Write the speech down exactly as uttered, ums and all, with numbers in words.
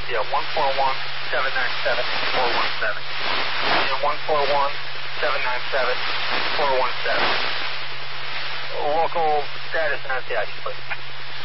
Yeah, one four one, seven nine seven, four one seven. Yeah, one four one, seven nine seven, four one seven. Local status and I C I, please.